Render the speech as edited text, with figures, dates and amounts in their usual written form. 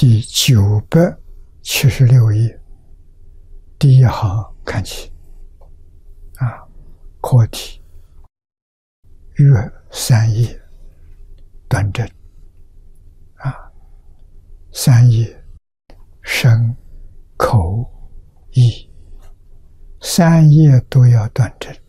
第976页第一行看起。课题：约三业端正。三业身、口、意，三业都要端正。